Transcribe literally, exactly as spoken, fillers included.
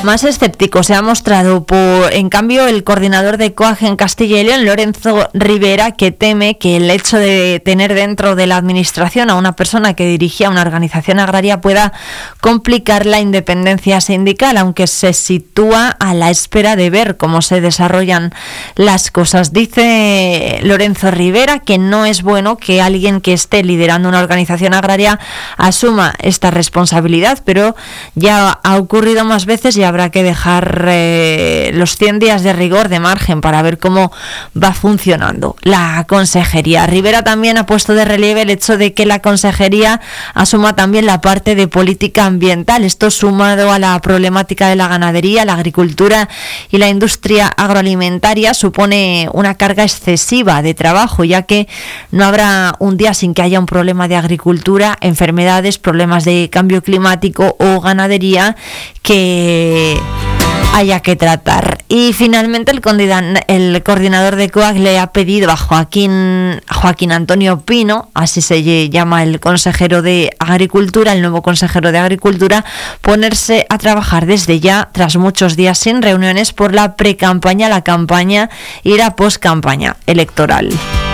Más escéptico se ha mostrado, por, en cambio, el coordinador de COAG en Castilla y León, Lorenzo Rivera, que teme que el hecho de tener dentro de la administración a una persona que dirigía una organización agraria pueda complicar la independencia sindical, aunque se sitúa a la espera de ver cómo se desarrollan las cosas. Dice Lorenzo Rivera que no es bueno que alguien que esté liderando una organización agraria asuma esta responsabilidad, pero ya ha ocurrido más veces y habrá que dejar eh, los cien días de rigor de margen para ver cómo va funcionando la consejería. Rivera también ha puesto de relieve el hecho de que la consejería asuma también la parte de política ambiental. Esto sumado a la problemática de la ganadería, la agricultura y la industria agroalimentaria supone una carga excesiva de trabajo, ya que no habrá un día sin que haya un problema de agricultura, enfermedades, problemas de cambio climático o ganadería que haya que tratar. Y finalmente el, el coordinador de COAG le ha pedido a Joaquín, Joaquín Antonio Pino, así se llama el consejero de Agricultura, el nuevo consejero de Agricultura, ponerse a trabajar desde ya, tras muchos días sin reuniones, por la pre-campaña, la campaña y la post-campaña electoral.